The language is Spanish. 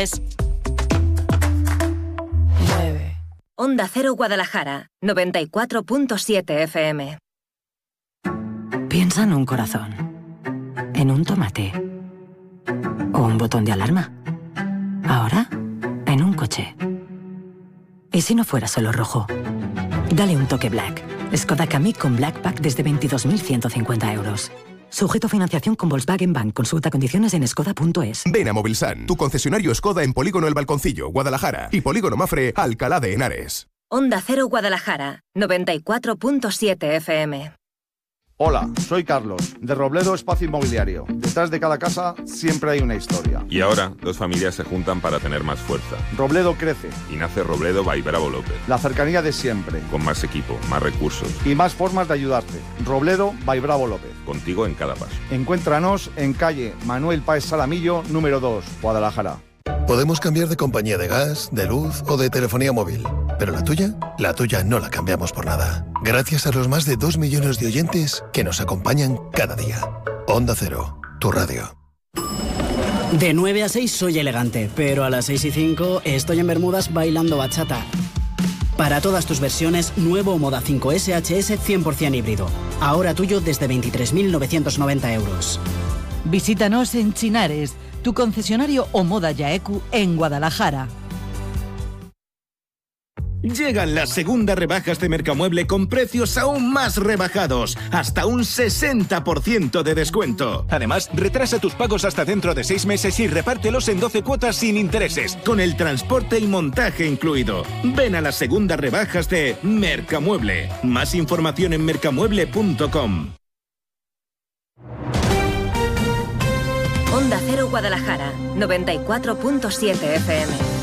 Skoda.es. Onda Cero Guadalajara, 94.7 FM. Piensa en un corazón, en un tomate o un botón de alarma. Ahora, en un coche. ¿Y si no fuera solo rojo? Dale un toque Black. Skoda Kamiq con Black Pack desde 22.150 euros. Sujeto a financiación con Volkswagen Bank. Consulta condiciones en skoda.es. Ven a Movilsan, tu concesionario Skoda en Polígono El Balconcillo, Guadalajara, y Polígono Mafre, Alcalá de Henares. Onda Cero Guadalajara, 94.7 FM. Hola, soy Carlos, de Robledo Espacio Inmobiliario. Detrás de cada casa siempre hay una historia. Y ahora, dos familias se juntan para tener más fuerza. Robledo crece. Y nace Robledo by Bravo López. La cercanía de siempre. Con más equipo, más recursos. Y más formas de ayudarte. Robledo by Bravo López. Contigo en cada paso. Encuéntranos en calle Manuel Páez Salamillo, número 2, Guadalajara. Podemos cambiar de compañía de gas, de luz o de telefonía móvil. ¿Pero la tuya no la cambiamos por nada. Gracias a los más de 2 millones de oyentes que nos acompañan cada día. Onda Cero, tu radio. De 9 a 6 soy elegante, pero a las 6 y 5 estoy en Bermudas bailando bachata. Para todas tus versiones, nuevo Moda 5 SHS 100% híbrido. Ahora tuyo desde 23.990 euros. Visítanos en Chinares, tu concesionario Omoda Yaeku en Guadalajara. Llegan las segundas rebajas de Mercamueble con precios aún más rebajados, hasta un 60% de descuento. Además, retrasa tus pagos hasta dentro de 6 meses y repártelos en 12 cuotas sin intereses, con el transporte y montaje incluido. Ven a las segundas rebajas de Mercamueble. Más información en mercamueble.com. Onda Cero Guadalajara, 94.7 FM.